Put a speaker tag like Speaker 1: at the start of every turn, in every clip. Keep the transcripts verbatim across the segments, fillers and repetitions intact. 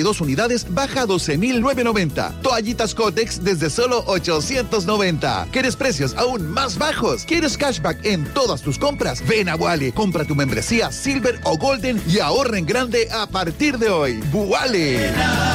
Speaker 1: dos unidades baja doce mil novecientos noventa. Toallitas Kotex desde solo ochocientos noventa. ¿Quieres precios aún más bajos? ¿Quieres cashback en todas tus compras? Ven a Vuale, compra tu membresía Silver o Golden y ahorra en grande a partir de hoy. ¡Vuale!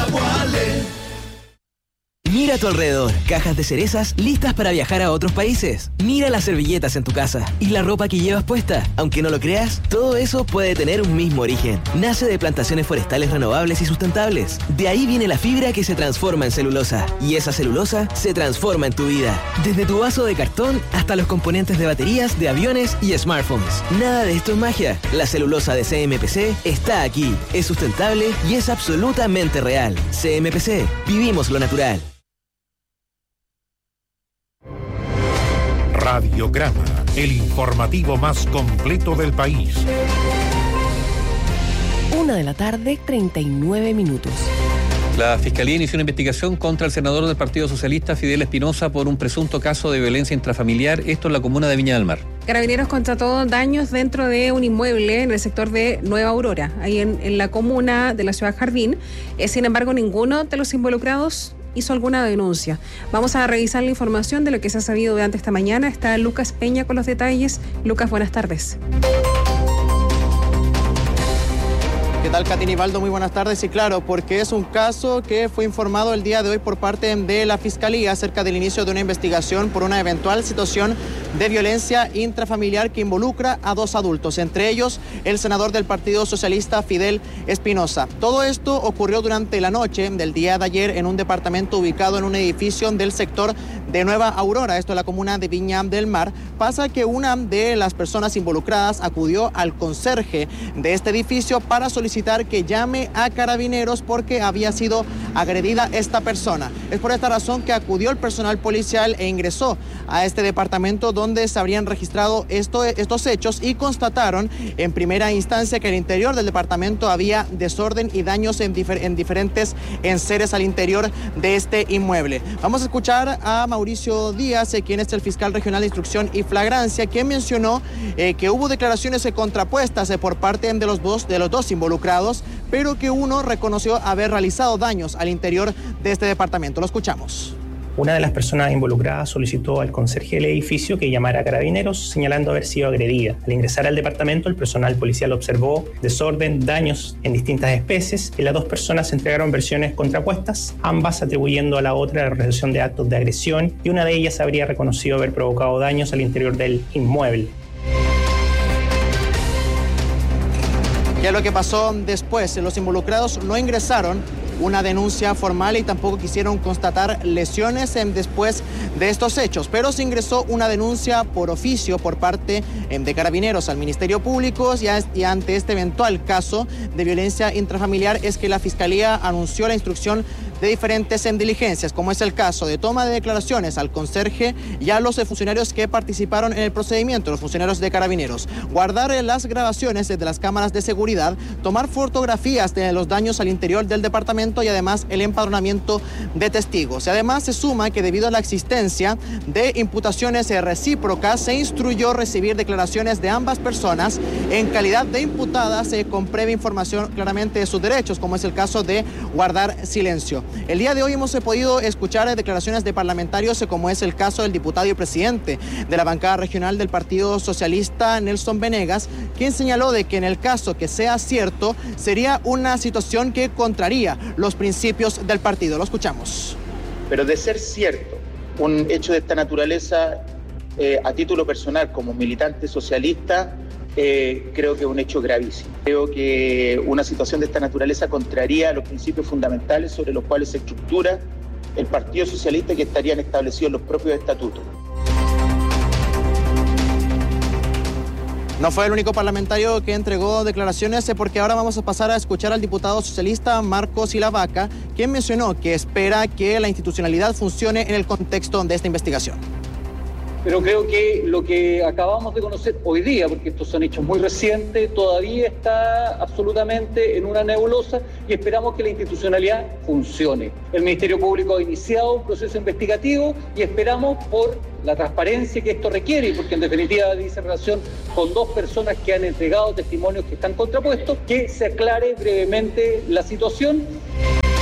Speaker 2: Mira a tu alrededor, cajas de cerezas listas para viajar a otros países. Mira las servilletas en tu casa y la ropa que llevas puesta. Aunque no lo creas, todo eso puede tener un mismo origen. Nace de plantaciones forestales renovables y sustentables. De ahí viene la fibra que se transforma en celulosa. Y esa celulosa se transforma en tu vida. Desde tu vaso de cartón hasta los componentes de baterías, de aviones y smartphones. Nada de esto es magia. La celulosa de C M P C está aquí. Es sustentable y es absolutamente real. C M P C. Vivimos lo natural.
Speaker 3: Radiograma, el informativo más completo del país.
Speaker 4: Una de la tarde, treinta y nueve minutos.
Speaker 5: La Fiscalía inició una investigación contra el senador del Partido Socialista, Fidel Espinosa, por un presunto caso de violencia intrafamiliar, esto en la comuna de Viña del Mar.
Speaker 6: Carabineros constató daños dentro de un inmueble en el sector de Nueva Aurora, ahí en, en la comuna de la ciudad Jardín. Eh, sin embargo, ninguno de los involucrados hizo alguna denuncia. Vamos a revisar la información de lo que se ha sabido durante esta mañana. Está Lucas Peña con los detalles. Lucas, buenas tardes.
Speaker 7: ¿Qué tal, Katy Nivaldo? Muy buenas tardes. Y claro, porque es un caso que fue informado el día de hoy por parte de la Fiscalía acerca del inicio de una investigación por una eventual situación de violencia intrafamiliar que involucra a dos adultos, entre ellos el senador del Partido Socialista, Fidel Espinosa. Todo esto ocurrió durante la noche del día de ayer en un departamento ubicado en un edificio del sector de Nueva Aurora, esto es la comuna de Viña del Mar. Pasa que una de las personas involucradas acudió al conserje de este edificio para solicitar que llame a Carabineros porque había sido agredida esta persona. Es por esta razón que acudió el personal policial e ingresó a este departamento donde se habrían registrado esto, estos hechos y constataron en primera instancia que al interior del departamento había desorden y daños en, difer- en diferentes enseres al interior de este inmueble. Vamos a escuchar a Mauricio Díaz, eh, quien es el fiscal regional de instrucción y flagrancia, quien mencionó eh, que hubo declaraciones eh, contrapuestas eh, por parte de los dos, de los dos involucrados, pero que uno reconoció haber realizado daños al interior de este departamento. Lo escuchamos.
Speaker 8: Una de las personas involucradas solicitó al conserje del edificio que llamara a Carabineros, señalando haber sido agredida. Al ingresar al departamento, el personal policial observó desorden, daños en distintas especies y las dos personas entregaron versiones contrapuestas, ambas atribuyendo a la otra la realización de actos de agresión, y una de ellas habría reconocido haber provocado daños al interior del inmueble.
Speaker 7: ¿Qué es lo que pasó después? Los involucrados no ingresaron una denuncia formal y tampoco quisieron constatar lesiones en, después de estos hechos, pero se ingresó una denuncia por oficio por parte en, de Carabineros al Ministerio Público y, a, y ante este eventual caso de violencia intrafamiliar es que la Fiscalía anunció la instrucción de diferentes en diligencias, como es el caso de toma de declaraciones al conserje y a los funcionarios que participaron en el procedimiento, los funcionarios de Carabineros, guardar las grabaciones de las cámaras de seguridad, tomar fotografías de los daños al interior del departamento y además el empadronamiento de testigos. Y además se suma que debido a la existencia de imputaciones recíprocas se instruyó recibir declaraciones de ambas personas en calidad de imputadas eh, con previa información claramente de sus derechos, como es el caso de guardar silencio. El día de hoy hemos eh, podido escuchar eh, declaraciones de parlamentarios eh, como es el caso del diputado y presidente de la bancada regional del Partido Socialista, Nelson Venegas, quien señaló de que en el caso que sea cierto sería una situación que contraría los principios del partido. Lo escuchamos.
Speaker 9: Pero de ser cierto un hecho de esta naturaleza, eh, a título personal como militante socialista, eh, creo que es un hecho gravísimo. Creo que una situación de esta naturaleza contraría los principios fundamentales sobre los cuales se estructura el Partido Socialista, que estarían establecidos en los propios estatutos.
Speaker 7: No fue el único parlamentario que entregó declaraciones, porque ahora vamos a pasar a escuchar al diputado socialista Marcos Ilavaca, quien mencionó que espera que la institucionalidad funcione en el contexto de esta investigación.
Speaker 10: Pero creo que lo que acabamos de conocer hoy día, porque estos son hechos muy recientes, todavía está absolutamente en una nebulosa y esperamos que la institucionalidad funcione. El Ministerio Público ha iniciado un proceso investigativo y esperamos por la transparencia que esto requiere, porque en definitiva dice relación con dos personas que han entregado testimonios que están contrapuestos, que se aclare brevemente la situación.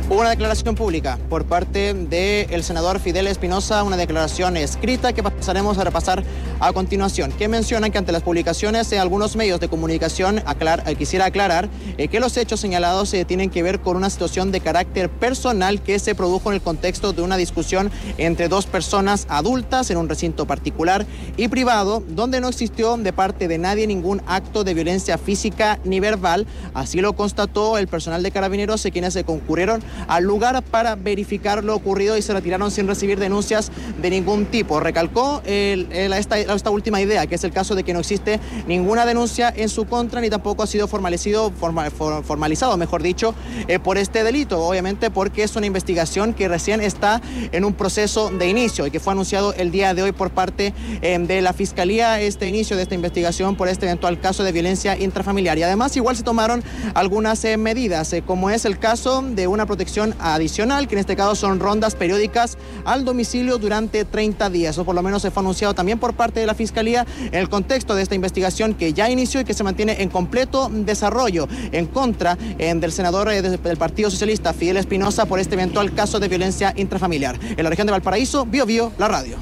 Speaker 7: Hubo una declaración pública por parte del senador Fidel Espinosa, una declaración escrita que pasaremos a repasar a continuación, que menciona que ante las publicaciones en algunos medios de comunicación aclar, eh, quisiera aclarar eh, que los hechos señalados eh, tienen que ver con una situación de carácter personal que se produjo en el contexto de una discusión entre dos personas adultas en un recinto particular y privado, donde no existió de parte de nadie ningún acto de violencia física ni verbal. Así lo constató el personal de Carabineros, eh, quienes se concurrieron al lugar para verificar lo ocurrido y se retiraron sin recibir denuncias de ningún tipo. Recalcó el, el, esta, esta última idea, que es el caso de que no existe ninguna denuncia en su contra ni tampoco ha sido formalizado, formal, formalizado, mejor dicho, eh, por este delito, obviamente porque es una investigación que recién está en un proceso de inicio y que fue anunciado el día de hoy por parte eh, de la Fiscalía, este inicio de esta investigación por este eventual caso de violencia intrafamiliar. Y además igual se tomaron algunas eh, medidas, eh, como es el caso de una protección adicional, que en este caso son rondas periódicas al domicilio durante treinta días. O por lo menos se fue anunciado también por parte de la Fiscalía en el contexto de esta investigación que ya inició y que se mantiene en completo desarrollo en contra eh, del senador eh, del Partido Socialista, Fidel Espinosa, por este eventual caso de violencia intrafamiliar. En la región de Valparaíso, Bio Bio, la radio.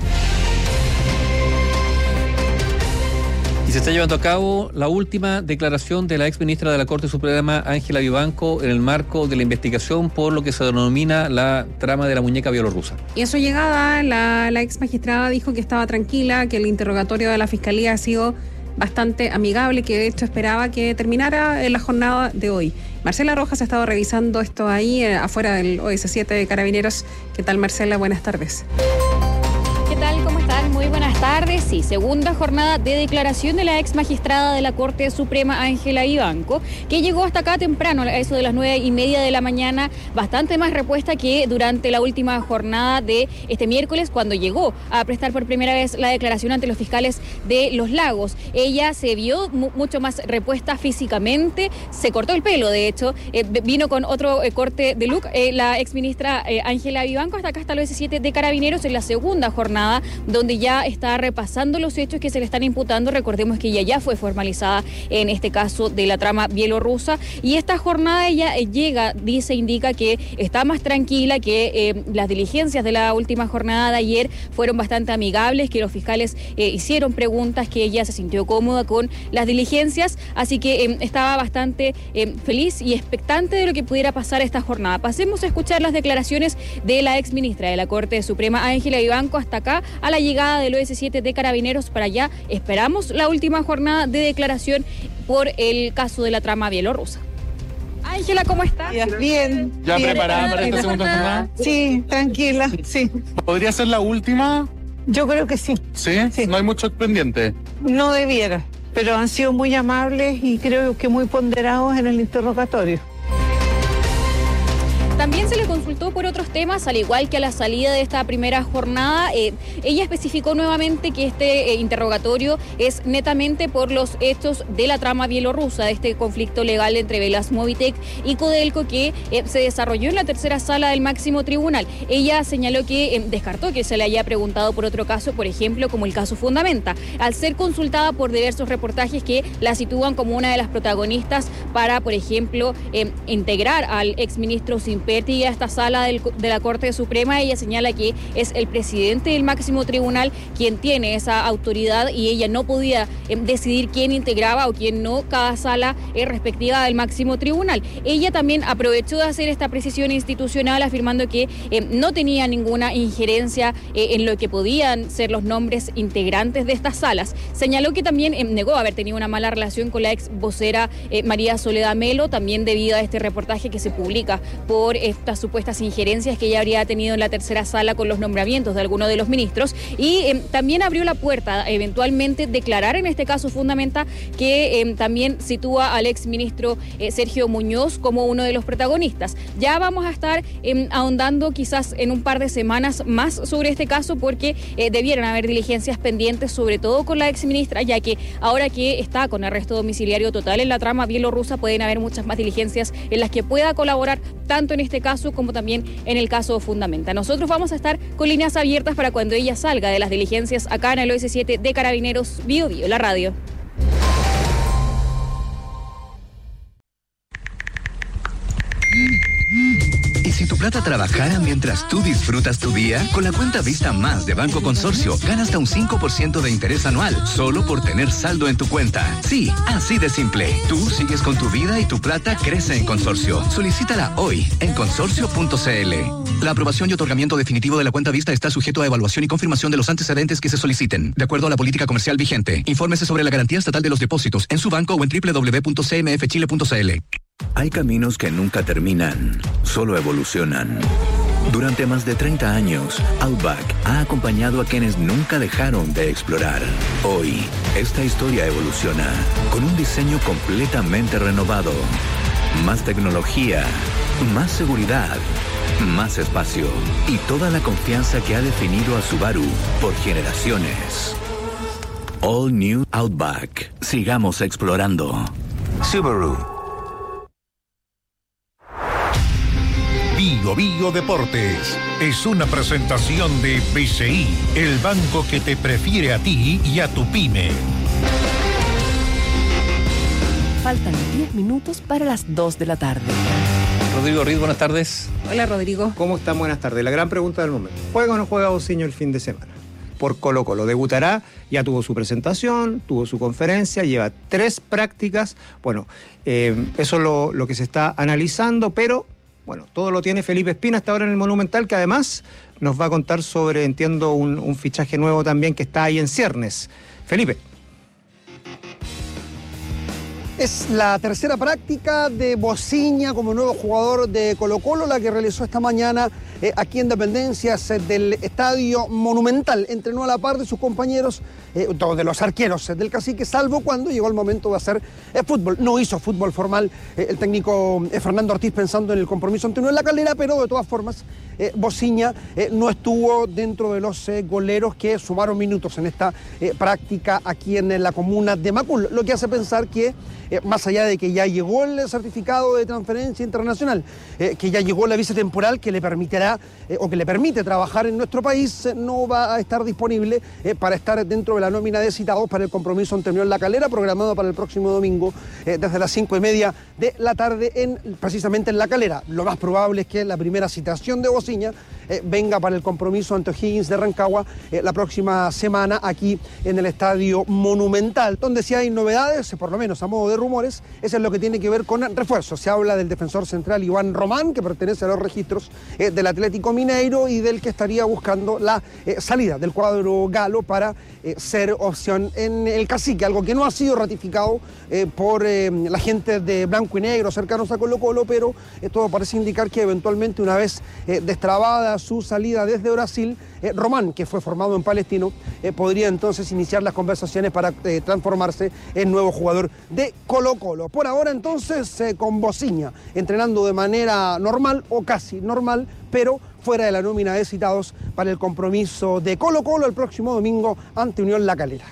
Speaker 5: Se está llevando a cabo la última declaración de la exministra de la Corte Suprema, Ángela Vivanco, en el marco de la investigación por lo que se denomina la trama de la muñeca bielorrusa.
Speaker 6: Y en su llegada, la, la ex magistrada dijo que estaba tranquila, que el interrogatorio de la Fiscalía ha sido bastante amigable, que de hecho esperaba que terminara en la jornada de hoy. Marcela Rojas ha estado revisando esto ahí, eh, afuera del O S siete de Carabineros. ¿Qué tal, Marcela? Buenas tardes.
Speaker 11: ¿Qué tal? ¿Cómo están? Muy buenas tardes. Sí, segunda jornada de declaración de la ex magistrada de la Corte Suprema, Ángela Vivanco, que llegó hasta acá temprano, a eso de las nueve y media de la mañana, bastante más repuesta que durante la última jornada de este miércoles, cuando llegó a prestar por primera vez la declaración ante los fiscales de Los Lagos. Ella se vio mu- mucho más repuesta físicamente, se cortó el pelo, de hecho, eh, vino con otro eh, corte de look, eh, la ex ministra eh, Ángela Vivanco, hasta acá hasta el O S siete de Carabineros en la segunda jornada, donde ya está repasando los hechos que se le están imputando. Recordemos que ella ya fue formalizada en este caso de la trama bielorrusa, y esta jornada ella llega, dice, indica que está más tranquila, que eh, las diligencias de la última jornada de ayer fueron bastante amigables, que los fiscales eh, hicieron preguntas, que ella se sintió cómoda con las diligencias, así que eh, estaba bastante eh, feliz y expectante de lo que pudiera pasar esta jornada. Pasemos a escuchar las declaraciones de la ex ministra de la Corte Suprema, Ángela Vivanco, hasta acá a la llegada del O S siete de Carabineros. Para allá esperamos la última jornada de declaración por el caso de la trama bielorrusa. Ángela, ¿cómo estás?
Speaker 12: Bien.
Speaker 13: ¿Ya
Speaker 12: bien.
Speaker 13: preparada para esta segunda jornada?
Speaker 12: Sí, tranquila, sí.
Speaker 13: ¿Podría ser la última?
Speaker 12: Yo creo que sí.
Speaker 13: ¿Sí? Sí. ¿No hay mucho pendiente?
Speaker 12: No debiera, pero han sido muy amables y creo que muy ponderados en el interrogatorio.
Speaker 11: También se le consultó por otros temas, al igual que a la salida de esta primera jornada. Eh, ella especificó nuevamente que este eh, interrogatorio es netamente por los hechos de la trama bielorrusa, de este conflicto legal entre Velas Movitech y Codelco, que eh, se desarrolló en la tercera sala del máximo tribunal. Ella señaló que eh, descartó que se le haya preguntado por otro caso, por ejemplo, como el caso Fundamenta, al ser consultada por diversos reportajes que la sitúan como una de las protagonistas para, por ejemplo, eh, integrar al exministro Simperti a esta sala del, de la Corte Suprema. Ella señala que es el presidente del máximo tribunal quien tiene esa autoridad y ella no podía eh, decidir quién integraba o quién no cada sala eh, respectiva del máximo tribunal. Ella también aprovechó de hacer esta precisión institucional, afirmando que eh, no tenía ninguna injerencia eh, en lo que podían ser los nombres integrantes de estas salas. Señaló que también eh, negó haber tenido una mala relación con la ex vocera eh, María Soledad Melo, también debido a este reportaje que se publica por estas supuestas injerencias que ella habría tenido en la tercera sala con los nombramientos de algunos de los ministros. Y eh, también abrió la puerta a eventualmente declarar en este caso Fundamenta, que eh, también sitúa al ex ministro eh, Sergio Muñoz como uno de los protagonistas. Ya vamos a estar eh, ahondando quizás en un par de semanas más sobre este caso, porque eh, debieran haber diligencias pendientes, sobre todo con la ex ministra, ya que ahora que está con arresto domiciliario total en la trama bielorrusa, pueden haber muchas más diligencias en las que pueda colaborar, tanto en este caso como también en el caso Fundamenta. Nosotros vamos a estar con líneas abiertas para cuando ella salga de las diligencias acá en el O S siete de Carabineros. Bio Bio, la radio.
Speaker 1: ¿Y si
Speaker 14: si tu plata trabajara mientras tú disfrutas tu día? Con la cuenta Vista Más de Banco Consorcio, gana hasta un cinco por ciento de interés anual, solo por tener saldo en tu cuenta. Sí, así de simple. Tú sigues con tu vida y tu plata crece en Consorcio. Solicítala hoy en consorcio punto c l. La aprobación y otorgamiento definitivo de la cuenta Vista está sujeto a evaluación y confirmación de los antecedentes que se soliciten, de acuerdo a la política comercial vigente. Infórmese sobre la garantía estatal de los depósitos en su banco o en doble u doble u doble u punto c m f chile punto c l.
Speaker 15: Hay caminos que nunca terminan, solo evolucionan. Durante más de treinta años, Outback ha acompañado a quienes nunca dejaron de explorar. Hoy, esta historia evoluciona con un diseño completamente renovado. Más tecnología, más seguridad, más espacio y toda la confianza que ha definido a Subaru por generaciones. All New Outback. Sigamos explorando. Subaru.
Speaker 3: Bio Bio Deportes es una presentación de B C I, el banco que te prefiere a ti y a tu pyme.
Speaker 4: Faltan diez minutos para las dos de la tarde.
Speaker 5: Rodrigo Riz, buenas tardes.
Speaker 6: Hola, Rodrigo.
Speaker 16: ¿Cómo están? Buenas tardes. La gran pregunta del momento. ¿Juega o no juega Bociño el fin de semana? Por Colo Colo. Debutará, ya tuvo su presentación, tuvo su conferencia, lleva tres prácticas. Bueno, eh, eso es lo, lo que se está analizando, pero bueno, todo lo tiene Felipe Espina hasta ahora en el Monumental, que además nos va a contar sobre, entiendo, un, un fichaje nuevo también que está ahí en ciernes. Felipe.
Speaker 17: Es la tercera práctica de Bociña como nuevo jugador de Colo-Colo, la que realizó esta mañana eh, aquí en Dependencias eh, del Estadio Monumental. Entrenó a la par de sus compañeros, eh, de los arqueros eh, del Cacique, salvo cuando llegó el momento de hacer eh, fútbol. No hizo fútbol formal eh, el técnico eh, Fernando Ortiz pensando en el compromiso ante Unión La Calera, pero de todas formas eh, Bociña eh, no estuvo dentro de los eh, goleros que sumaron minutos en esta eh, práctica aquí en, en la comuna de Macul, lo que hace pensar que Eh, más allá de que ya llegó el certificado de transferencia internacional, eh, que ya llegó la visa temporal que le permitirá eh, o que le permite trabajar en nuestro país, eh, no va a estar disponible eh, para estar dentro de la nómina de citados para el compromiso ante Unión La Calera, programado para el próximo domingo eh, desde las cinco y media de la tarde, en, precisamente en La Calera. Lo más probable es que la primera citación de Bociña eh, venga para el compromiso ante O'Higgins de Rancagua eh, la próxima semana aquí en el Estadio Monumental, donde sí hay novedades, por lo menos a modo de rumores, eso es lo que tiene que ver con refuerzos. Se habla del defensor central Iván Román, que pertenece a los registros eh, del Atlético Mineiro y del que estaría buscando la eh, salida del cuadro galo para eh, ser opción en el Cacique, algo que no ha sido ratificado eh, por eh, la gente de blanco y negro cercanos a Colo Colo, pero eh, todo parece indicar que eventualmente, una vez eh, destrabada su salida desde Brasil, eh, Román, que fue formado en Palestino, eh, podría entonces iniciar las conversaciones para eh, transformarse en nuevo jugador de Colo Colo. Por ahora entonces eh, con Bociña, entrenando de manera normal o casi normal, pero fuera de la nómina de citados para el compromiso de Colo Colo el próximo domingo ante Unión La Calera.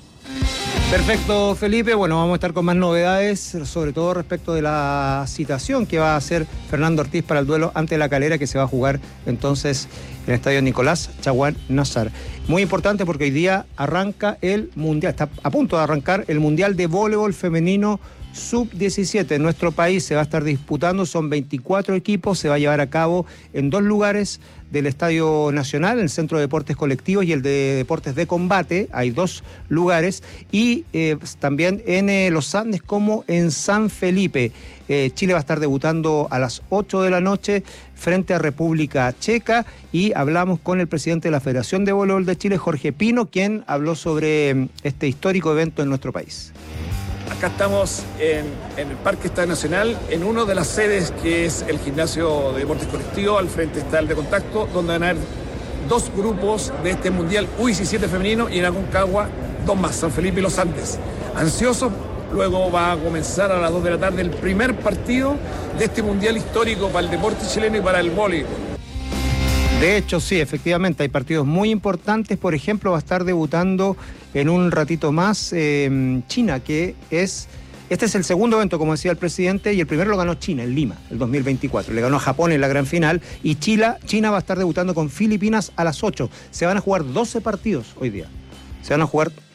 Speaker 16: Perfecto, Felipe. Bueno, vamos a estar con más novedades, sobre todo respecto de la citación que va a hacer Fernando Ortiz para el duelo ante La Calera, que se va a jugar entonces en el estadio Nicolás Chaguán Nazar. Muy importante porque hoy día arranca el Mundial, está a punto de arrancar el Mundial de Voleibol Femenino sub diecisiete. En nuestro país se va a estar disputando, son veinticuatro equipos, se va a llevar a cabo en dos lugares del Estadio Nacional, el Centro de Deportes Colectivos y el de Deportes de Combate. Hay dos lugares, y eh, también en eh, los Andes como en San Felipe. Eh, Chile va a estar debutando a las ocho de la noche frente a República Checa, y hablamos con el presidente de la Federación de Voleibol de Chile, Jorge Pino, quien habló sobre este histórico evento en nuestro país.
Speaker 18: Acá estamos en, en el Parque Estadio Nacional, en una de las sedes que es el Gimnasio de Deportes Colectivos. Al frente está el de Contacto, donde van a haber dos grupos de este Mundial U diecisiete femenino, y en Aconcagua dos más, San Felipe y Los Andes. Ansiosos, luego va a comenzar a las dos de la tarde el primer partido de este Mundial histórico para el deporte chileno y para el voleibol.
Speaker 16: De hecho, sí, efectivamente, hay partidos muy importantes. Por ejemplo, va a estar debutando en un ratito más eh, China, que es... Este es el segundo evento, como decía el presidente, y el primero lo ganó China, en Lima, el dos mil veinticuatro. Le ganó a Japón en la gran final, y China, China va a estar debutando con Filipinas a las ocho. Se van a jugar doce partidos hoy día. Se van a jugar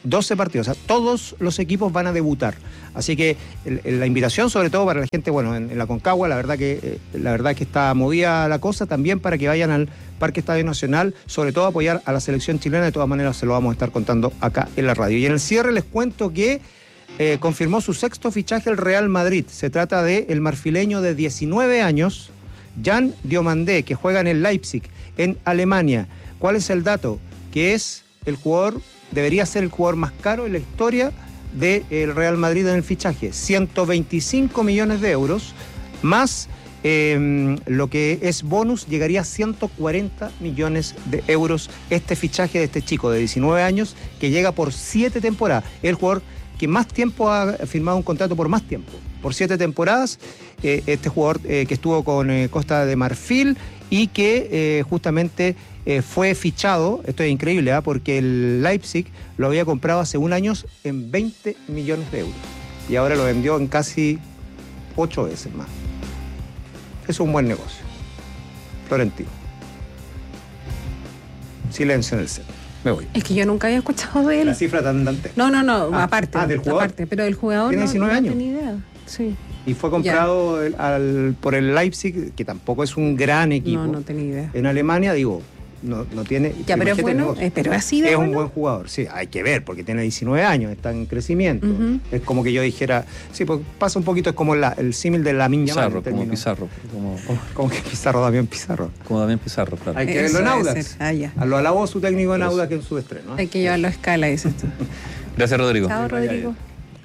Speaker 16: doce partidos, o sea, todos los equipos van a debutar. Así que el, el, la invitación, sobre todo para la gente, bueno, en, en la Concagua, la verdad que eh, la verdad que está movida la cosa, también para que vayan al Parque Estadio Nacional, sobre todo apoyar a la selección chilena. De todas maneras se lo vamos a estar contando acá en la radio. Y en el cierre les cuento que eh, confirmó su sexto fichaje el Real Madrid. Se trata de el marfileño de diecinueve años, Jan Diomandé, que juega en el Leipzig, en Alemania. ¿Cuál es el dato? Que es el jugador, debería ser el jugador más caro en la historia del Real Madrid en el fichaje. ciento veinticinco millones de euros, más eh, lo que es bonus, llegaría a ciento cuarenta millones de euros este fichaje de este chico de diecinueve años, que llega por siete temporadas. Es el jugador que más tiempo ha firmado un contrato por más tiempo, por siete temporadas. Eh, este jugador eh, que estuvo con eh, Costa de Marfil y que eh, justamente eh, fue fichado, esto es increíble, ¿eh? porque el Leipzig lo había comprado hace un año en veinte millones de euros y ahora lo vendió en casi ocho veces más. Es un buen negocio. Florentino. Silencio en el set. Me voy.
Speaker 6: Es que yo nunca había escuchado de él.
Speaker 16: La cifra tan dante.
Speaker 6: No, no, no, ah, aparte.
Speaker 16: Ah, del jugador.
Speaker 6: Aparte, pero el jugador
Speaker 16: tiene diecinueve
Speaker 6: no, no
Speaker 16: años.
Speaker 6: tenía idea. Sí.
Speaker 16: Y fue comprado el, al, por el Leipzig, que tampoco es un gran equipo.
Speaker 6: No, no tenía idea.
Speaker 16: En Alemania, digo, no, no tiene...
Speaker 6: Ya, pero es bueno, eh, pero así de
Speaker 16: Es
Speaker 6: bueno.
Speaker 16: un buen jugador, sí, hay que ver, porque tiene diecinueve años, está en crecimiento. Uh-huh. Es como que yo dijera, sí, pues pasa un poquito, es como la, el símil de Lamine Yamal.
Speaker 5: Pizarro, como Pizarro. Como,
Speaker 16: como, como que Pizarro, Damián Pizarro.
Speaker 5: Como Damián Pizarro, claro.
Speaker 16: Hay que verlo en Audax.
Speaker 6: Ah, ya.
Speaker 16: Lo alabó su técnico en Audax en su estreno. ¿eh?
Speaker 6: Hay que llevarlo a escala, dices tú.
Speaker 5: Gracias, Rodrigo.
Speaker 6: Chao, Rodrigo.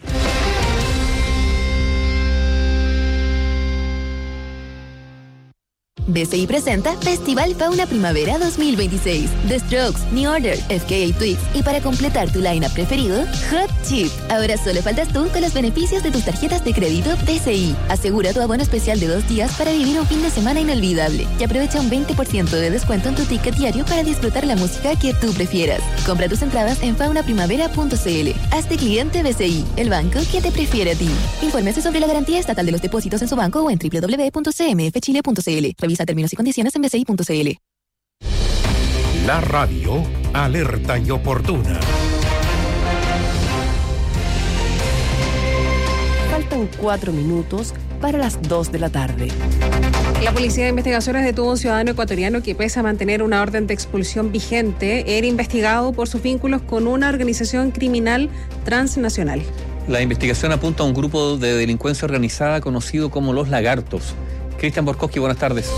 Speaker 19: B C I presenta Festival Fauna Primavera dos mil veintiséis. The Strokes, New Order, F K A Twigs y para completar tu line-up preferido, Hot Chip. Ahora solo faltas tú con los beneficios de tus tarjetas de crédito B C I. Asegura tu abono especial de dos días para vivir un fin de semana inolvidable y aprovecha un veinte por ciento de descuento en tu ticket diario para disfrutar la música que tú prefieras. Compra tus entradas en fauna primavera punto c l. Hazte cliente B C I, el banco que te prefiere a ti. Infórmese sobre la garantía estatal de los depósitos en su banco o en doble u doble u doble u punto c m f chile punto c l. Revisa términos y condiciones en b c i punto c l.
Speaker 3: La radio alerta y oportuna.
Speaker 4: Faltan cuatro minutos para las dos de la tarde.
Speaker 6: La Policía de Investigaciones detuvo a un ciudadano ecuatoriano que, pese a mantener una orden de expulsión vigente, era investigado por sus vínculos con una organización criminal transnacional.
Speaker 5: La investigación apunta a un grupo de delincuencia organizada conocido como Los Lagartos. Cristian Borkowski, buenas tardes.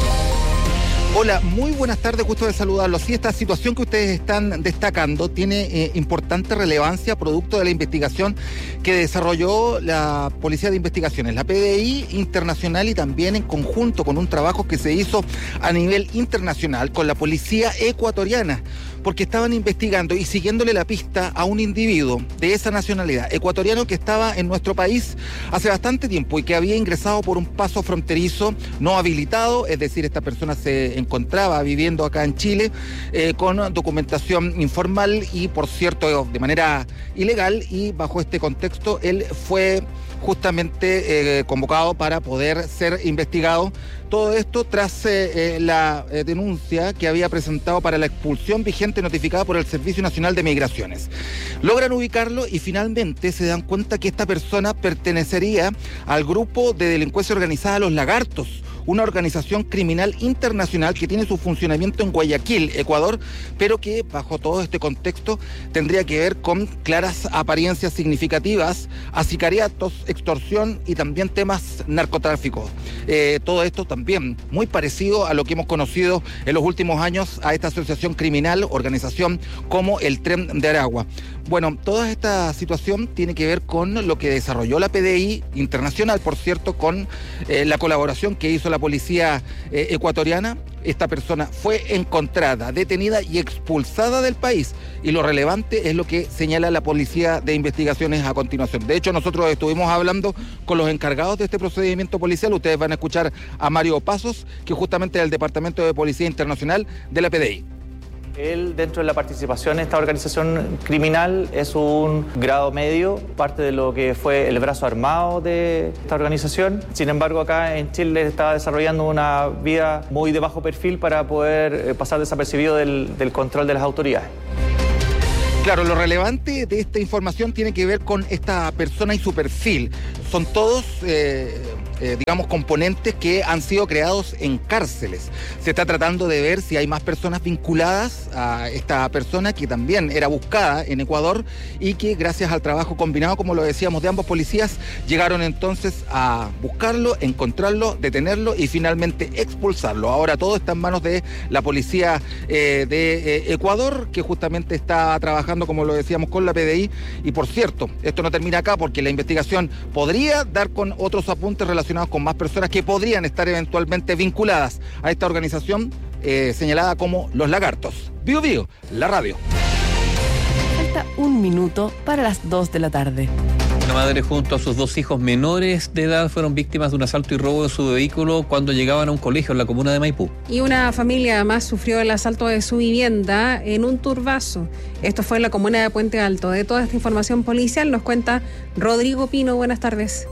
Speaker 20: Hola, muy buenas tardes, gusto de saludarlos. Sí, esta situación que ustedes están destacando tiene eh, importante relevancia producto de la investigación que desarrolló la Policía de Investigaciones, la P D I internacional, y también en conjunto con un trabajo que se hizo a nivel internacional con la Policía ecuatoriana, porque estaban investigando y siguiéndole la pista a un individuo de esa nacionalidad, ecuatoriano, que estaba en nuestro país hace bastante tiempo y que había ingresado por un paso fronterizo no habilitado, es decir, esta persona se encontraba viviendo acá en Chile eh, con documentación informal y, por cierto, de manera ilegal, y bajo este contexto él fue justamente eh, convocado para poder ser investigado. Todo esto tras eh, eh, la eh, denuncia que había presentado para la expulsión vigente notificada por el Servicio Nacional de Migraciones. Logran ubicarlo y finalmente se dan cuenta que esta persona pertenecería al grupo de delincuencia organizada Los Lagartos, una organización criminal internacional que tiene su funcionamiento en Guayaquil, Ecuador, pero que bajo todo este contexto tendría que ver con claras apariencias significativas a sicariatos, extorsión y también temas narcotráficos. Eh, todo esto también muy parecido a lo que hemos conocido en los últimos años a esta asociación criminal, organización como el Tren de Aragua. Bueno, toda esta situación tiene que ver con lo que desarrolló la P D I internacional, por cierto, con eh, la colaboración que hizo la policía eh, ecuatoriana. Esta persona fue encontrada, detenida y expulsada del país. Y lo relevante es lo que señala la Policía de Investigaciones a continuación. De hecho, nosotros estuvimos hablando con los encargados de este procedimiento policial. Ustedes van a escuchar a Mario Pasos, que justamente es del Departamento de Policía Internacional de la P D I.
Speaker 21: Él, dentro de la participación en esta organización criminal, es un grado medio, parte de lo que fue el brazo armado de esta organización. Sin embargo, acá en Chile está desarrollando una vida muy de bajo perfil para poder pasar desapercibido del, del control de las autoridades.
Speaker 20: Claro, lo relevante de esta información tiene que ver con esta persona y su perfil. Son todos, eh, eh, digamos, componentes que han sido creados en cárceles. Se está tratando de ver si hay más personas vinculadas a esta persona que también era buscada en Ecuador y que gracias al trabajo combinado, como lo decíamos, de ambos policías, llegaron entonces a buscarlo, encontrarlo, detenerlo y finalmente expulsarlo. Ahora todo está en manos de la policía eh, de eh, Ecuador, que justamente está trabajando, como lo decíamos, con la P D I. Y por cierto, esto no termina acá porque la investigación podría dar con otros apuntes relacionados con más personas que podrían estar eventualmente vinculadas a esta organización eh, señalada como Los Lagartos. Bio Bio, la radio.
Speaker 4: Falta un minuto para las dos de la tarde.
Speaker 5: Una madre junto a sus dos hijos menores de edad fueron víctimas de un asalto y robo de su vehículo cuando llegaban a un colegio en la comuna de Maipú.
Speaker 6: Y una familia además sufrió el asalto de su vivienda en un turbazo. Esto fue en la comuna de Puente Alto. De toda esta información policial nos cuenta Rodrigo Pino. Buenas tardes.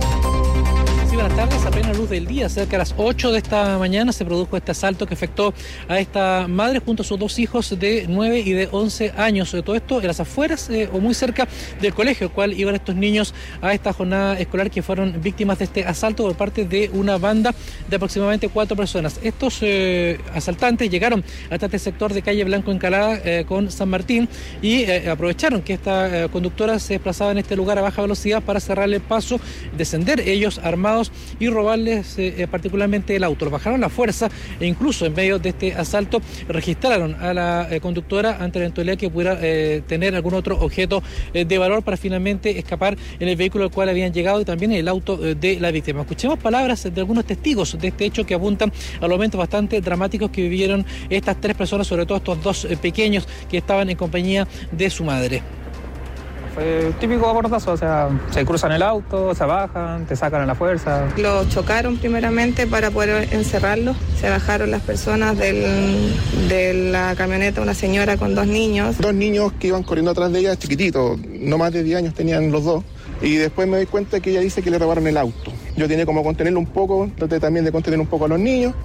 Speaker 2: Buenas tardes, a plena luz del día, cerca a las ocho de esta mañana se produjo este asalto que afectó a esta madre junto a sus dos hijos de nueve y de once años. Todo esto en las afueras eh, o muy cerca del colegio al cual iban estos niños a esta jornada escolar, que fueron víctimas de este asalto por parte de una banda de aproximadamente cuatro personas. Estos eh, asaltantes llegaron hasta este sector de calle Blanco Encalada eh, con San Martín y eh, aprovecharon que esta eh, conductora se desplazaba en este lugar a baja velocidad para cerrarle el paso, descender ellos armados y robarles eh, particularmente el auto. Lo bajaron a la fuerza e incluso en medio de este asalto registraron a la eh, conductora ante la eventualidad que pudiera eh, tener algún otro objeto eh, de valor para finalmente escapar en el vehículo al cual habían llegado y también en el auto eh, de la víctima. Escuchemos palabras de algunos testigos de este hecho que apuntan a los momentos bastante dramáticos que vivieron estas tres personas, sobre todo estos dos eh, pequeños que estaban en compañía de su madre.
Speaker 22: Fue típico abordazo, o sea, se cruzan el auto, se bajan, te sacan a la fuerza.
Speaker 23: Lo chocaron primeramente para poder encerrarlo. Se bajaron las personas del, de la camioneta, una señora con dos niños.
Speaker 24: Dos niños que iban corriendo atrás de ella, chiquititos, no más de diez años tenían los dos. Y después me doy cuenta que ella dice que le robaron el auto. Yo tenía como contenerlo un poco, traté también de contener un poco a los niños.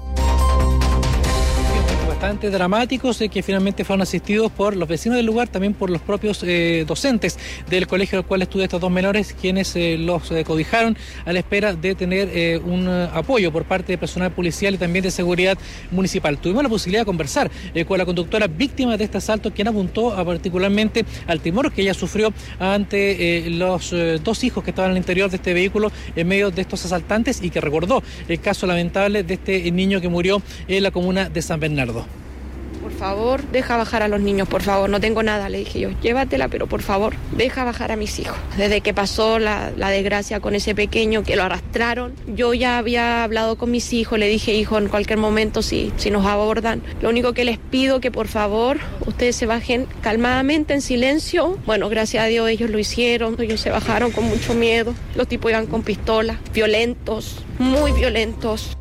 Speaker 2: Bastante dramáticos eh, que finalmente fueron asistidos por los vecinos del lugar, también por los propios eh, docentes del colegio al cual estudian estos dos menores, quienes eh, los eh, cobijaron a la espera de tener eh, un uh, apoyo por parte de personal policial y también de seguridad municipal. Tuvimos la posibilidad de conversar eh, con la conductora víctima de este asalto, quien apuntó a, particularmente al temor que ella sufrió ante eh, los eh, dos hijos que estaban al interior de este vehículo en medio de estos asaltantes, y que recordó el caso lamentable de este niño que murió en la comuna de San Bernardo.
Speaker 23: Por favor, deja bajar a los niños, por favor, no tengo nada, le dije yo, llévatela, pero por favor, deja bajar a mis hijos. Desde que pasó la, la desgracia con ese pequeño que lo arrastraron, yo ya había hablado con mis hijos, le dije, hijo, en cualquier momento si, si nos abordan, lo único que les pido que por favor ustedes se bajen calmadamente, en silencio. Bueno, gracias a Dios ellos lo hicieron, ellos se bajaron con mucho miedo, los tipos iban con pistolas, violentos, muy violentos.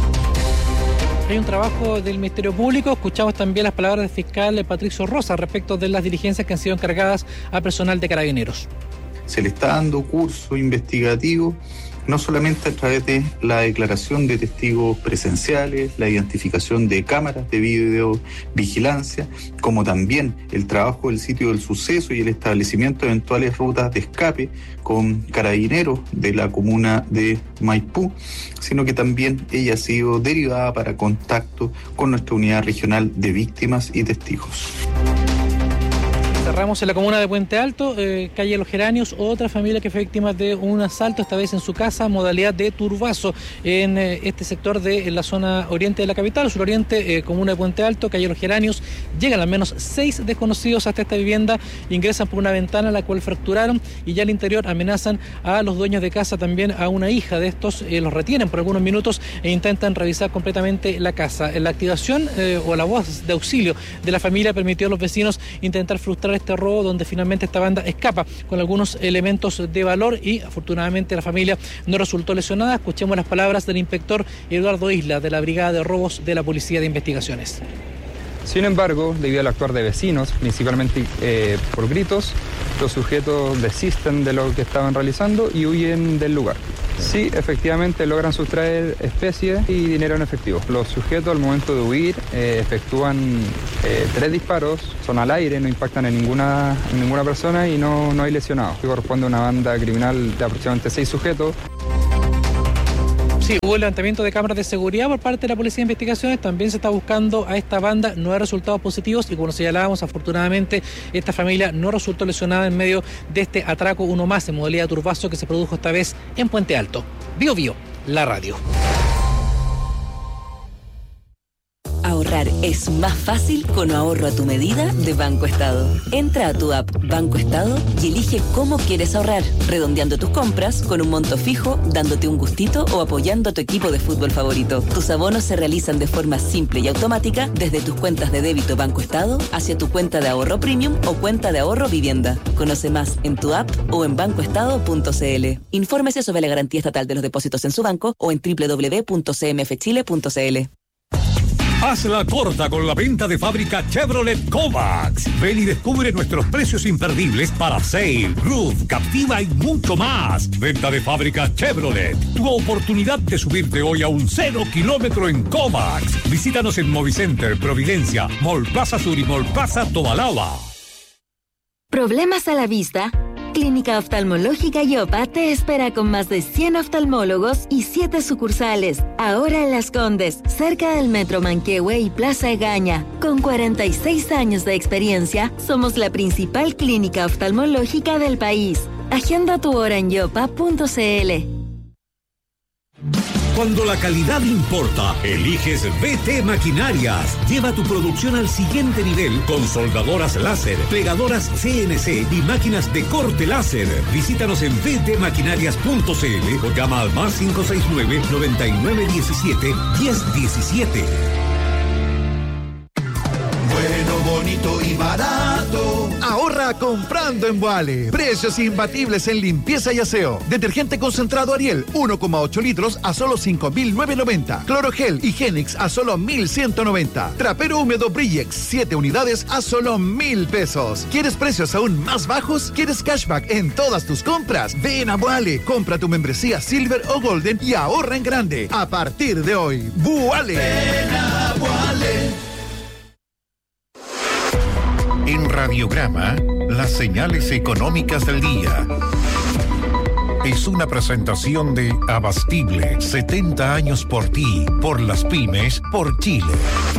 Speaker 2: Hay un trabajo del Ministerio Público. Escuchamos también las palabras del fiscal Patricio Rosa respecto de las diligencias que han sido encargadas al personal de Carabineros.
Speaker 25: Se le está dando curso investigativo, no solamente a través de la declaración de testigos presenciales, la identificación de cámaras de videovigilancia, como también el trabajo del sitio del suceso y el establecimiento de eventuales rutas de escape con Carabineros de la comuna de Maipú, sino que también ella ha sido derivada para contacto con nuestra unidad regional de víctimas y testigos.
Speaker 2: Cerramos en la comuna de Puente Alto, eh, calle Los Geranios, otra familia que fue víctima de un asalto, esta vez en su casa, modalidad de turbazo, en eh, este sector de en la zona oriente de la capital, suroriente, eh, comuna de Puente Alto, calle Los Geranios. Llegan al menos seis desconocidos hasta esta vivienda, ingresan por una ventana la cual fracturaron y ya al interior amenazan a los dueños de casa, también a una hija de estos, eh, los retienen por algunos minutos e intentan revisar completamente la casa. La activación eh, o la voz de auxilio de la familia permitió a los vecinos intentar frustrar este robo, donde finalmente esta banda escapa con algunos elementos de valor y afortunadamente la familia no resultó lesionada. Escuchemos las palabras del inspector Eduardo Isla de la Brigada de Robos de la Policía de Investigaciones.
Speaker 22: Sin embargo, debido al actuar de vecinos, principalmente eh, por gritos, los sujetos desisten de lo que estaban realizando y huyen del lugar. Sí, efectivamente logran sustraer especies y dinero en efectivo. Los sujetos al momento de huir eh, efectúan eh, tres disparos, son al aire, no impactan en ninguna, en ninguna persona y no, no hay lesionados. Que corresponde a una banda criminal de aproximadamente seis sujetos.
Speaker 2: Sí, hubo el levantamiento de cámaras de seguridad por parte de la Policía de Investigaciones. También se está buscando a esta banda. No hay resultados positivos y como señalábamos, afortunadamente esta familia no resultó lesionada en medio de este atraco, uno más en modalidad turbazo que se produjo esta vez en Puente Alto. Bio Bio, la radio.
Speaker 7: Ahorrar es más fácil con ahorro a tu medida de Banco Estado. Entra a tu app Banco Estado y elige cómo quieres ahorrar, redondeando tus compras con un monto fijo, dándote un gustito o apoyando a tu equipo de fútbol favorito. Tus abonos se realizan de forma simple y automática desde tus cuentas de débito Banco Estado hacia tu cuenta de ahorro premium o cuenta de ahorro vivienda. Conoce más en tu app o en banco estado punto c l. Infórmese sobre la garantía estatal de los depósitos en su banco o en doble u doble u doble u punto c m f chile punto c l.
Speaker 3: Hazla corta con la venta de fábrica Chevrolet Kovacs. Ven y descubre nuestros precios imperdibles para Sail, Roof, Captiva y mucho más. Venta de fábrica Chevrolet. Tu oportunidad de subirte hoy a un cero kilómetro en Kovacs. Visítanos en Movicenter, Providencia, Mall Plaza Sur y Mall Plaza Tobalaba.
Speaker 8: ¿Problemas a la vista? Clínica Oftalmológica Yopa te espera con más de cien oftalmólogos y siete sucursales. Ahora en Las Condes, cerca del Metro Manquehue y Plaza Egaña. Con cuarenta y seis años de experiencia, somos la principal clínica oftalmológica del país. Agenda tu hora en yopa punto c l.
Speaker 9: Cuando la calidad importa, eliges B T Maquinarias. Lleva tu producción al siguiente nivel con soldadoras láser, plegadoras C N C y máquinas de corte láser. Visítanos en b t maquinarias punto c l o llama al más cinco seis nueve, noventa y nueve diecisiete, diez diecisiete.
Speaker 1: Bueno, bonito y barato. Ahorra comprando en Boale. Precios imbatibles en limpieza y aseo. Detergente concentrado Ariel, uno coma ocho litros a solo cinco mil novecientos noventa. Clorogel Higienix a solo mil ciento noventa. Trapero húmedo Brillex, siete unidades a solo mil pesos. ¿Quieres precios aún más bajos? ¿Quieres cashback en todas tus compras? Ven a Boale. Compra tu membresía Silver o Golden y ahorra en grande. A partir de hoy, Boale. Ven a Boale.
Speaker 3: En Radiograma, las señales económicas del día. Es una presentación de Abastible, setenta años por ti, por las pymes, por Chile.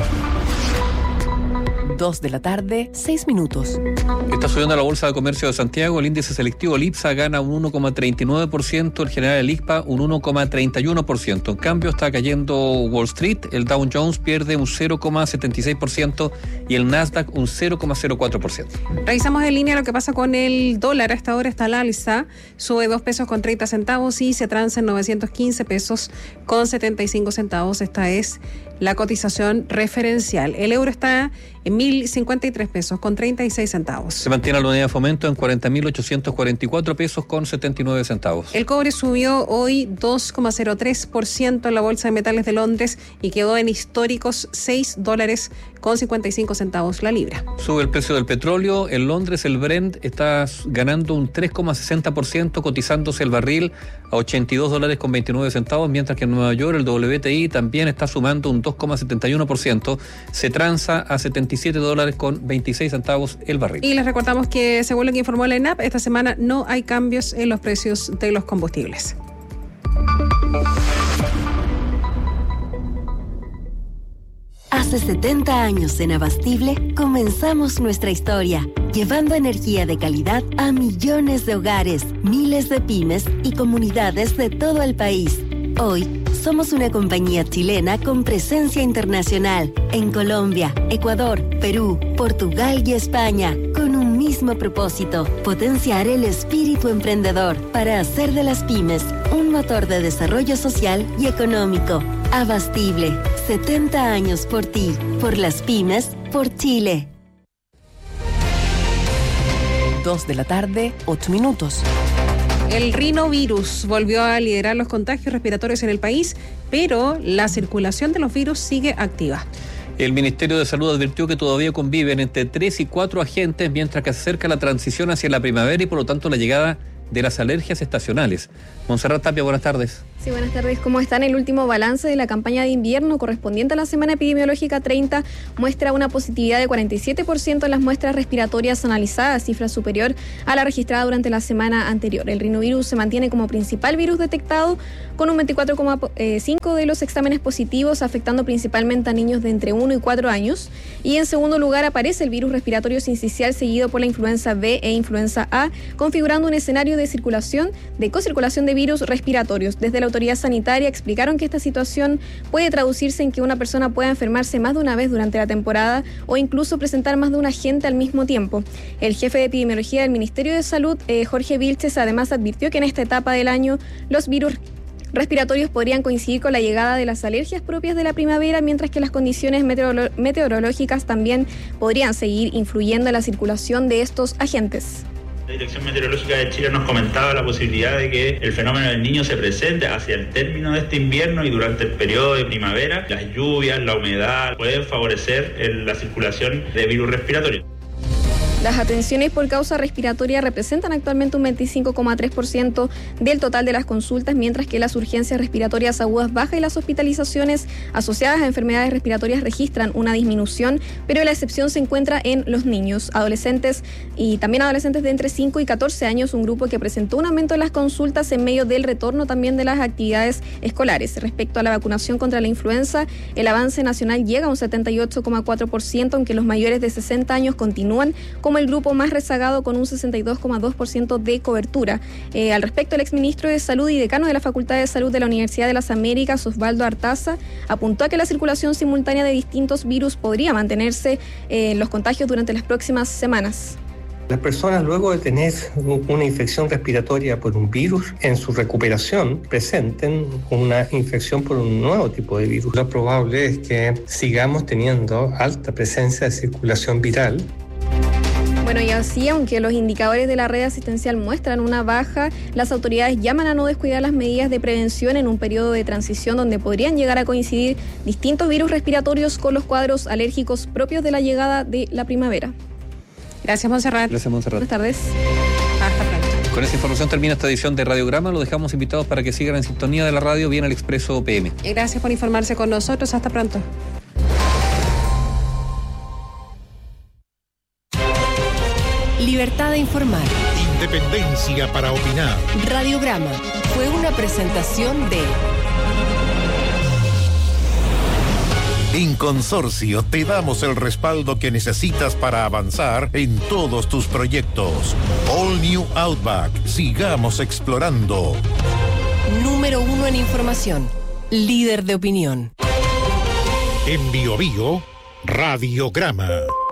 Speaker 4: Dos de la tarde, seis minutos.
Speaker 5: Está subiendo la Bolsa de Comercio de Santiago. El índice selectivo Lipsa gana un uno coma treinta y nueve por ciento, el general el I C P A un uno coma treinta y uno por ciento. En cambio está cayendo Wall Street, el Dow Jones pierde un cero coma setenta y seis por ciento y el Nasdaq un cero coma cero cuatro por ciento.
Speaker 6: Revisamos en línea lo que pasa con el dólar. A esta hora está al alza, sube dos pesos con treinta centavos y se transa en novecientos quince pesos con setenta y cinco centavos. Esta es la cotización referencial. El euro está en mil cincuenta y tres pesos con treinta y seis centavos.
Speaker 5: Se mantiene la unidad de fomento en cuarenta mil ochocientos cuarenta y cuatro pesos con setenta y nueve centavos.
Speaker 6: El cobre subió hoy dos coma cero tres por ciento en la Bolsa de Metales de Londres y quedó en históricos seis dólares con cincuenta y cinco centavos la libra.
Speaker 5: Sube el precio del petróleo. En Londres el Brent está ganando un tres coma sesenta por ciento, cotizándose el barril a ochenta y dos dólares con veintinueve centavos, mientras que en Nueva York el W T I también está sumando un dos coma setenta y uno por ciento, se transa a setenta y siete dólares con veintiséis centavos el barril.
Speaker 6: Y les recordamos que según lo que informó la ENAP, esta semana no hay cambios en los precios de los combustibles.
Speaker 8: Hace setenta años en Abastible comenzamos nuestra historia, llevando energía de calidad a millones de hogares, miles de pymes y comunidades de todo el país. Hoy somos una compañía chilena con presencia internacional en Colombia, Ecuador, Perú, Portugal y España, con un mismo propósito: potenciar el espíritu emprendedor para hacer de las pymes un motor de desarrollo social y económico. Abastible, setenta años por ti, por las pymes, por Chile.
Speaker 4: Dos de la tarde, ocho minutos.
Speaker 6: El rinovirus volvió a liderar los contagios respiratorios en el país, pero la circulación de los virus sigue activa.
Speaker 5: El Ministerio de Salud advirtió que todavía conviven entre tres y cuatro agentes mientras que se acerca la transición hacia la primavera y por lo tanto la llegada de las alergias estacionales. Montserrat Tapia, buenas tardes.
Speaker 10: Sí, buenas tardes. ¿Cómo están? El último balance de la campaña de invierno correspondiente a la semana epidemiológica treinta muestra una positividad de cuarenta y siete por ciento en las muestras respiratorias analizadas, cifra superior a la registrada durante la semana anterior. El rinovirus se mantiene como principal virus detectado con un veinticuatro coma cinco por ciento de los exámenes positivos, afectando principalmente a niños de entre uno y cuatro años. Y en segundo lugar aparece el virus respiratorio sincicial, seguido por la influenza B e influenza A, configurando un escenario de circulación, de cocirculación de virus respiratorios. Desde la autoridad sanitaria explicaron que esta situación puede traducirse en que una persona pueda enfermarse más de una vez durante la temporada o incluso presentar más de un agente al mismo tiempo. El jefe de epidemiología del Ministerio de Salud, eh, Jorge Vilches, además advirtió que en esta etapa del año los virus respiratorios podrían coincidir con la llegada de las alergias propias de la primavera, mientras que las condiciones meteorolo- meteorológicas también podrían seguir influyendo en la circulación de estos agentes.
Speaker 11: La Dirección Meteorológica de Chile nos comentaba la posibilidad de que el fenómeno del Niño se presente hacia el término de este invierno y durante el periodo de primavera. Las lluvias, la humedad pueden favorecer la circulación de virus respiratorios.
Speaker 10: Las atenciones por causa respiratoria representan actualmente un veinticinco coma tres por ciento del total de las consultas, mientras que las urgencias respiratorias agudas bajas y las hospitalizaciones asociadas a enfermedades respiratorias registran una disminución, pero la excepción se encuentra en los niños, adolescentes y también adolescentes de entre cinco y catorce años, un grupo que presentó un aumento en las consultas en medio del retorno también de las actividades escolares. Respecto a la vacunación contra la influenza, el avance nacional llega a un setenta y ocho coma cuatro por ciento, aunque los mayores de sesenta años continúan como el grupo más rezagado con un sesenta y dos coma dos por ciento de cobertura. Eh, al respecto, el exministro de Salud y decano de la Facultad de Salud de la Universidad de las Américas, Osvaldo Artaza, apuntó a que la circulación simultánea de distintos virus podría mantenerse eh, en los contagios durante las próximas semanas.
Speaker 12: Las personas, luego de tener una infección respiratoria por un virus, en su recuperación presenten una infección por un nuevo tipo de virus. Lo probable es que sigamos teniendo alta presencia de circulación viral.
Speaker 10: Bueno, y así, aunque los indicadores de la red asistencial muestran una baja, las autoridades llaman a no descuidar las medidas de prevención en un periodo de transición donde podrían llegar a coincidir distintos virus respiratorios con los cuadros alérgicos propios de la llegada de la primavera.
Speaker 6: Gracias, Montserrat.
Speaker 5: Gracias, Montserrat.
Speaker 10: Buenas tardes.
Speaker 6: Hasta pronto.
Speaker 5: Con esa información termina esta edición de Radiograma. Los dejamos invitados para que sigan en sintonía de la radio, bien al Expreso P M.
Speaker 6: Gracias por informarse con nosotros. Hasta pronto.
Speaker 8: Libertad de informar.
Speaker 3: Independencia para opinar.
Speaker 8: Radiograma fue una presentación de...
Speaker 3: En Consorcio te damos el respaldo que necesitas para avanzar en todos tus proyectos. All New Outback. Sigamos explorando.
Speaker 8: Número uno en información. Líder de opinión.
Speaker 3: En Bio Bio, Radiograma.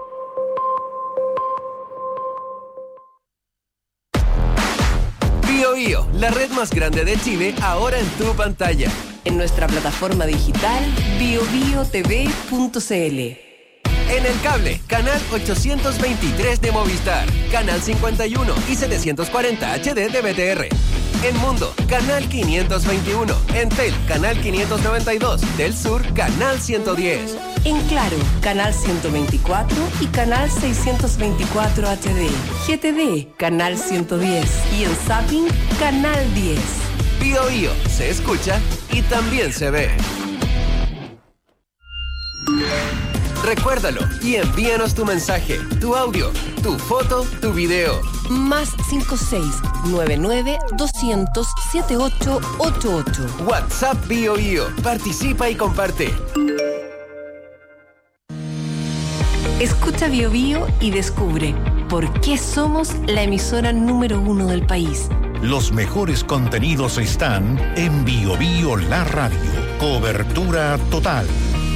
Speaker 13: Bio Bio, la red más grande de Chile, ahora en tu pantalla.
Speaker 8: En nuestra plataforma digital bio bio t v punto c l.
Speaker 13: En el cable, canal ochocientos veintitrés de Movistar, canal cincuenta y uno y setecientos cuarenta H D de B T R. En Mundo, canal quinientos veintiuno. En Tel, canal quinientos noventa y dos. Del Sur, canal ciento diez.
Speaker 8: En Claro, canal ciento veinticuatro y canal seiscientos veinticuatro H D. G T D, canal ciento diez. Y en Zapping, canal diez.
Speaker 13: Bio Bio, se escucha y también se ve. Recuérdalo y envíanos tu mensaje, tu audio, tu foto, tu video.
Speaker 8: Más cinco seis nueve nueve dos cero cero siete ocho ocho ocho.
Speaker 13: WhatsApp Bio Bio. Participa y comparte.
Speaker 8: Escucha Bio Bio y descubre por qué somos la emisora número uno del país.
Speaker 3: Los mejores contenidos están en Bio Bio La Radio. Cobertura total.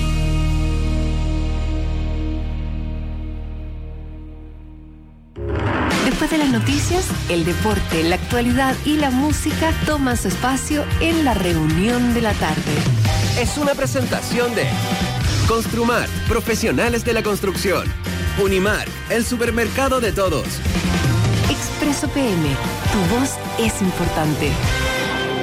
Speaker 8: Después de las noticias, el deporte, la actualidad y la música toman su espacio en la reunión de la tarde.
Speaker 13: Es una presentación de Construmar, profesionales de la construcción. Unimar, el supermercado de todos.
Speaker 8: Expreso P M, tu voz es importante.